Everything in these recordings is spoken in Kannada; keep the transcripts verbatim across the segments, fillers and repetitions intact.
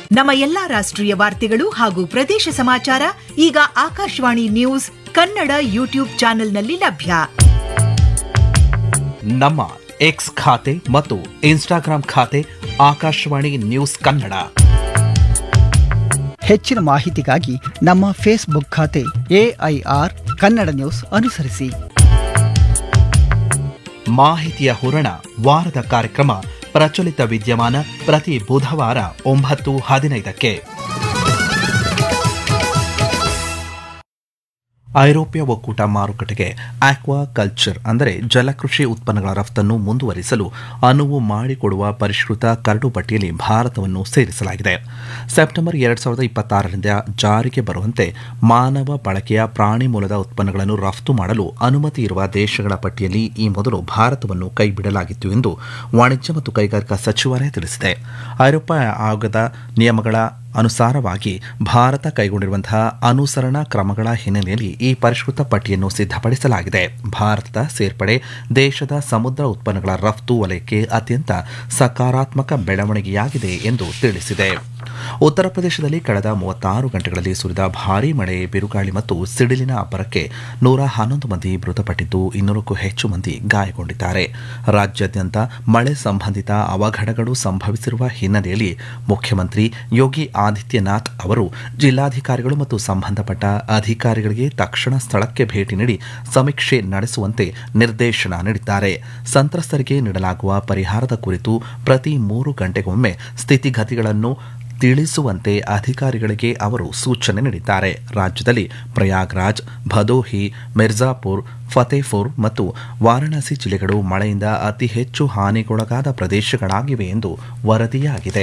ನಮ್ಮ ಎಲ್ಲಾ ರಾಷ್ಟ್ರೀಯ ವಾರ್ತೆಗಳು ಹಾಗೂ ಪ್ರದೇಶ ಸಮಾಚಾರ ಈಗ ಆಕಾಶವಾಣಿ ನ್ಯೂಸ್ ಕನ್ನಡ ಯೂಟ್ಯೂಬ್ ಚಾನೆಲ್ನಲ್ಲಿ ಲಭ್ಯ. ನಮ್ಮ ಎಕ್ಸ್ ಖಾತೆ ಮತ್ತು ಇನ್ಸ್ಟಾಗ್ರಾಂ ಖಾತೆ ಆಕಾಶವಾಣಿ ನ್ಯೂಸ್ ಕನ್ನಡ. ಹೆಚ್ಚಿನ ಮಾಹಿತಿಗಾಗಿ ನಮ್ಮ ಫೇಸ್ಬುಕ್ ಖಾತೆ ಎಐಆರ್ ಕನ್ನಡ ನ್ಯೂಸ್ ಅನುಸರಿಸಿ. ಮಾಹಿತಿಯ ಹೂರಣ ವಾರದ ಕಾರ್ಯಕ್ರಮ ಪ್ರಚಲಿತ ವಿದ್ಯಮಾನ ಪ್ರತಿ ಬುಧವಾರ ಒಂಬತ್ತು ಹದಿನೈದಕ್ಕೆ. ಐರೋಪ್ಯ ಒಕ್ಕೂಟ ಮಾರುಕಟ್ಟೆಗೆ ಆಕ್ವಾ ಕಲ್ಚರ್ ಅಂದರೆ ಜಲಕೃಷಿ ಉತ್ಪನ್ನಗಳ ರಫ್ತನ್ನು ಮುಂದುವರಿಸಲು ಅನುವು ಮಾಡಿಕೊಡುವ ಪರಿಷ್ಕೃತ ಕರಡು ಪಟ್ಟಿಯಲ್ಲಿ ಭಾರತವನ್ನು ಸೇರಿಸಲಾಗಿದೆ. ಸೆಪ್ಟೆಂಬರ್ ಎರಡು ಸಾವಿರದ ಇಪ್ಪತ್ತಾರರಿಂದ ಜಾರಿಗೆ ಬರುವಂತೆ ಮಾನವ ಬಳಕೆಯ ಪ್ರಾಣಿ ಮೂಲದ ಉತ್ಪನ್ನಗಳನ್ನು ರಫ್ತು ಮಾಡಲು ಅನುಮತಿ ಇರುವ ದೇಶಗಳ ಪಟ್ಟಿಯಲ್ಲಿ ಈ ಮೊದಲು ಭಾರತವನ್ನು ಕೈಬಿಡಲಾಗಿತ್ತು ಎಂದು ವಾಣಿಜ್ಯ ಮತ್ತು ಕೈಗಾರಿಕಾ ಸಚಿವಾಲಯ ತಿಳಿಸಿದೆ. ಐರೋಪ್ಯ ಆಯೋಗದ ನಿಯಮಗಳ ಅನುಸಾರವಾಗಿ ಭಾರತ ಕೈಗೊಂಡಿರುವಂತಹ ಅನುಸರಣಾ ಕ್ರಮಗಳ ಹಿನ್ನೆಲೆಯಲ್ಲಿ ಈ ಪರಿಷ್ಕೃತ ಪಟ್ಟಿಯನ್ನು ಸಿದ್ಧಪಡಿಸಲಾಗಿದೆ. ಭಾರತದ ಸೇರ್ಪಡೆ ದೇಶದ ಸಮುದ್ರ ಉತ್ಪನ್ನಗಳ ರಫ್ತು ವಲಯಕ್ಕೆ ಅತ್ಯಂತ ಸಕಾರಾತ್ಮಕ ಬೆಳವಣಿಗೆಯಾಗಿದೆ ಎಂದು ತಿಳಿಸಿದೆ. ಉತ್ತರ ಪ್ರದೇಶದಲ್ಲಿ ಕಳೆದ ಮೂವತ್ತಾರು ಗಂಟೆಗಳಲ್ಲಿ ಸುರಿದ ಭಾರೀ ಮಳೆ, ಬಿರುಗಾಳಿ ಮತ್ತು ಸಿಡಿಲಿನ ಅಬ್ಬರಕ್ಕೆ ನೂರ ಹನ್ನೊಂದು ಮಂದಿ ಮೃತಪಟ್ಟಿದ್ದು ಇನ್ನೂರಕ್ಕೂ ಹೆಚ್ಚು ಮಂದಿ ಗಾಯಗೊಂಡಿದ್ದಾರೆ. ರಾಜ್ಯಾದ್ಯಂತ ಮಳೆ ಸಂಬಂಧಿತ ಅವಘಡಗಳು ಸಂಭವಿಸಿರುವ ಹಿನ್ನೆಲೆಯಲ್ಲಿ ಮುಖ್ಯಮಂತ್ರಿ ಯೋಗಿ ಆದಿತ್ಯನಾಥ್ ಅವರು ಜಿಲ್ಲಾಧಿಕಾರಿಗಳು ಮತ್ತು ಸಂಬಂಧಪಟ್ಟ ಅಧಿಕಾರಿಗಳಿಗೆ ತಕ್ಷಣ ಸ್ಥಳಕ್ಕೆ ಭೇಟಿ ನೀಡಿ ಸಮೀಕ್ಷೆ ನಡೆಸುವಂತೆ ನಿರ್ದೇಶನ ನೀಡಿದ್ದಾರೆ. ಸಂತ್ರಸ್ತರಿಗೆ ನೀಡಲಾಗುವ ಪರಿಹಾರದ ಕುರಿತು ಪ್ರತಿ ಮೂರು ಗಂಟೆಗೊಮ್ಮೆ ಸ್ಥಿತಿಗತಿಗಳನ್ನು ತಿಳಿಸುವಂತೆ ಅಧಿಕಾರಿಗಳಿಗೆ ಅವರು ಸೂಚನೆ ನೀಡಿದ್ದಾರೆ. ರಾಜ್ಯದಲ್ಲಿ ಪ್ರಯಾಗ್ರಾಜ್, ಭದೋಹಿ, ಮಿರ್ಜಾಪುರ್, ಫತೇಪುರ್ ಮತ್ತು ವಾರಾಣಸಿ ಜಿಲ್ಲೆಗಳು ಮಳೆಯಿಂದ ಅತಿ ಹೆಚ್ಚು ಹಾನಿಗೊಳಗಾದ ಪ್ರದೇಶಗಳಾಗಿವೆ ಎಂದು ವರದಿಯಾಗಿದೆ.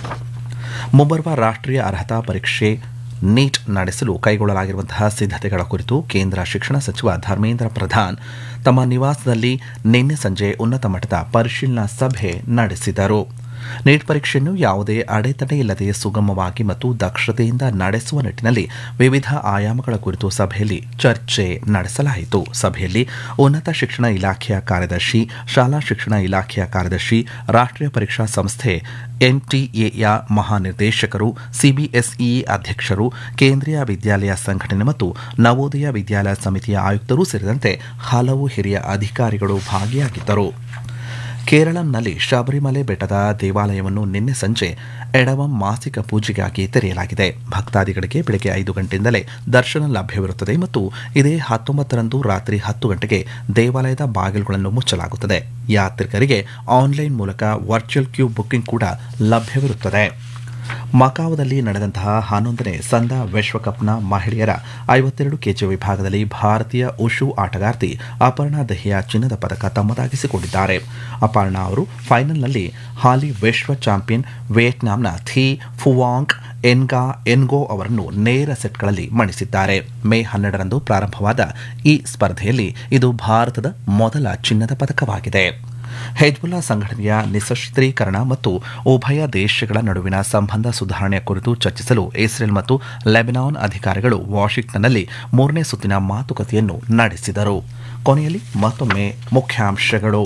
ಮುಂಬರುವ ರಾಷ್ಟ್ರೀಯ ಅರ್ಹತಾ ಪರೀಕ್ಷೆ ನೀಟ್ ನಡೆಸಲು ಕೈಗೊಳ್ಳಲಾಗಿರುವಂತಹ ಸಿದ್ಧತೆಗಳ ಕುರಿತು ಕೇಂದ್ರ ಶಿಕ್ಷಣ ಸಚಿವ ಧರ್ಮೇಂದ್ರ ಪ್ರಧಾನ್ ತಮ್ಮ ನಿವಾಸದಲ್ಲಿ ನಿನ್ನೆ ಸಂಜೆ ಉನ್ನತ ಮಟ್ಟದ ಪರಿಶೀಲನಾ ಸಭೆ ನಡೆಸಿದರು. ನೀಟ್ ಪರೀಕ್ಷೆಯನ್ನು ಯಾವುದೇ ಅಡೆತಡೆ ಇಲ್ಲದೆ ಸುಗಮವಾಗಿ ಮತ್ತು ದಕ್ಷತೆಯಿಂದ ನಡೆಸುವ ನಿಟ್ಟಿನಲ್ಲಿ ವಿವಿಧ ಆಯಾಮಗಳ ಕುರಿತು ಸಭೆಯಲ್ಲಿ ಚರ್ಚೆ ನಡೆಸಲಾಯಿತು. ಸಭೆಯಲ್ಲಿ ಉನ್ನತ ಶಿಕ್ಷಣ ಇಲಾಖೆಯ ಕಾರ್ಯದರ್ಶಿ, ಶಾಲಾ ಶಿಕ್ಷಣ ಇಲಾಖೆಯ ಕಾರ್ಯದರ್ಶಿ, ರಾಷ್ಟ್ರೀಯ ಪರೀಕ್ಷಾ ಸಂಸ್ಥೆ ಎನ್ಟಿಎಯ ಮಹಾನಿರ್ದೇಶಕರು, ಸಿಬಿಎಸ್ಇ ಅಧ್ಯಕ್ಷರು, ಕೇಂದ್ರೀಯ ವಿದ್ಯಾಲಯ ಸಂಘಟನೆ ಮತ್ತು ನವೋದಯ ವಿದ್ಯಾಲಯ ಸಮಿತಿಯ ಆಯುಕ್ತರು ಸೇರಿದಂತೆ ಹಲವು ಹಿರಿಯ ಅಧಿಕಾರಿಗಳು ಭಾಗಿಯಾಗಿದ್ದರು. ಕೇರಳಂನಲ್ಲಿ ಶಬರಿಮಲೆ ಬೆಟ್ಟದ ದೇವಾಲಯವನ್ನು ನಿನ್ನೆ ಸಂಜೆ ಎಡವಂ ಮಾಸಿಕ ಪೂಜೆಗಾಗಿ ತೆರೆಯಲಾಗಿದೆ. ಭಕ್ತಾದಿಗಳಿಗೆ ಬೆಳಗ್ಗೆ ಐದು ಗಂಟೆಯಿಂದಲೇ ದರ್ಶನ ಲಭ್ಯವಿರುತ್ತದೆ ಮತ್ತು ಇದೇ ಹತ್ತೊಂಬತ್ತರಂದು ರಾತ್ರಿ ಹತ್ತು ಗಂಟೆಗೆ ದೇವಾಲಯದ ಬಾಗಿಲುಗಳನ್ನು ಮುಚ್ಚಲಾಗುತ್ತದೆ. ಯಾತ್ರಿಕರಿಗೆ ಆನ್ಲೈನ್ ಮೂಲಕ ವರ್ಚುವಲ್ ಕ್ಯೂ ಬುಕಿಂಗ್ ಕೂಡ ಲಭ್ಯವಿರುತ್ತದೆ. ಮಕಾವದಲ್ಲಿ ನಡೆದಂತಹ ಹನ್ನೊಂದನೇ ಸಂದಾ ವಿಶ್ವಕಪ್ನ ಮಹಿಳೆಯರ ಐವತ್ತೆರಡು ಕೆಜಿ ವಿಭಾಗದಲ್ಲಿ ಭಾರತೀಯ ಉಷು ಆಟಗಾರ್ತಿ ಅಪರ್ಣಾ ದಹಿಯಾ ಚಿನ್ನದ ಪದಕ ತಮ್ಮದಾಗಿಸಿಕೊಂಡಿದ್ದಾರೆ. ಅಪರ್ಣಾ ಅವರು ಫೈನಲ್ನಲ್ಲಿ ಹಾಲಿ ವಿಶ್ವ ಚಾಂಪಿಯನ್ ವಿಯೆಟ್ನಾಂನ ಥಿ ಫುವಾಂಗ್ ಎನ್ಗಾ ಎನ್ಗೋ ಅವರನ್ನು ನೇರ ಸೆಟ್ಗಳಲ್ಲಿ ಮಣಿಸಿದ್ದಾರೆ. ಮೇ ಹನ್ನೆರಡರಂದು ಪ್ರಾರಂಭವಾದ ಈ ಸ್ಪರ್ಧೆಯಲ್ಲಿ ಇದು ಭಾರತದ ಮೊದಲ ಚಿನ್ನದ ಪದಕವಾಗಿದೆ. ಹೆಜ್ಬುಲ್ಲಾ ಸಂಘಟನೆಯ ನಿಶಸ್ತ್ರೀಕರಣ ಮತ್ತು ಉಭಯ ದೇಶಗಳ ನಡುವಿನ ಸಂಬಂಧ ಸುಧಾರಣೆಯ ಕುರಿತು ಚರ್ಚಿಸಲು ಇಸ್ರೇಲ್ ಮತ್ತು ಲೆಬನಾನ್ ಅಧಿಕಾರಿಗಳು ವಾಷಿಂಗ್ಟನ್ನಲ್ಲಿ ಮೂರನೇ ಸುತ್ತಿನ ಮಾತುಕತೆಯನ್ನು ನಡೆಸಿದರು. ಕೊನೆಯಲ್ಲಿ ಮತ್ತೊಮ್ಮೆ ಮುಖ್ಯಾಂಶಗಳು.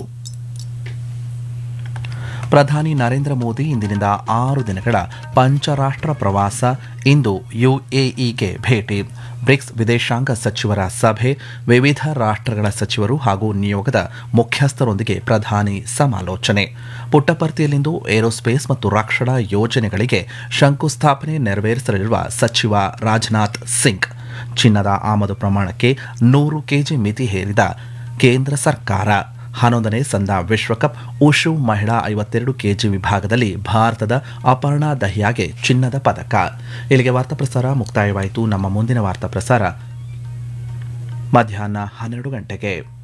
ಪ್ರಧಾನಿ ನರೇಂದ್ರ ಮೋದಿ ಇಂದಿನಿಂದ ಆರು ದಿನಗಳ ಪಂಚರಾಷ್ಟ್ರ ಪ್ರವಾಸ, ಇಂದು ಯುಎಇಗೆ ಭೇಟಿ. ಬ್ರಿಕ್ಸ್ ವಿದೇಶಾಂಗ ಸಚಿವರ ಸಭೆ, ವಿವಿಧ ರಾಷ್ಟ್ರಗಳ ಸಚಿವರು ಹಾಗೂ ನಿಯೋಗದ ಮುಖ್ಯಸ್ಥರೊಂದಿಗೆ ಪ್ರಧಾನಿ ಸಮಾಲೋಚನೆ. ಪುಟ್ಟಪರ್ತಿಯಲ್ಲಿಂದು ಏರೋಸ್ಪೇಸ್ ಮತ್ತು ರಕ್ಷಣಾ ಯೋಜನೆಗಳಿಗೆ ಶಂಕುಸ್ಥಾಪನೆ ನೆರವೇರಿಸಲಿರುವ ಸಚಿವ ರಾಜನಾಥ್ ಸಿಂಗ್. ಚಿನ್ನದ ಆಮದು ಪ್ರಮಾಣಕ್ಕೆ ನೂರು ಕೆಜಿ ಮಿತಿ ಹೇರಿದ ಕೇಂದ್ರ ಸರ್ಕಾರ. ಹನ್ನೊಂದನೇ ಸಂದಾ ವಿಶ್ವಕಪ್ ಉಷು ಮಹಿಳಾ ಐವತ್ತೆರಡು ಕೆಜಿ ವಿಭಾಗದಲ್ಲಿ ಭಾರತದ ಅಪರ್ಣಾ ದಹಿಯಾಗೆ ಚಿನ್ನದ ಪದಕ. ಇಲ್ಲಿಗೆ ವಾರ್ತಾ ಪ್ರಸಾರ ಮುಕ್ತಾಯವಾಯಿತು. ನಮ್ಮ ಮುಂದಿನ ವಾರ್ತಾ ಪ್ರಸಾರ ಮಧ್ಯಾಹ್ನ ಹನ್ನೆರಡು ಗಂಟೆಗೆ.